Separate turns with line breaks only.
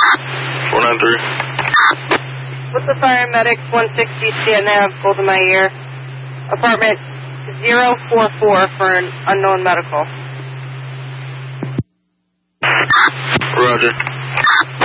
493.
What's the fire medic 160 Stanton Ave, Golden My Ear? Apartment 044 for an unknown medical.
Roger.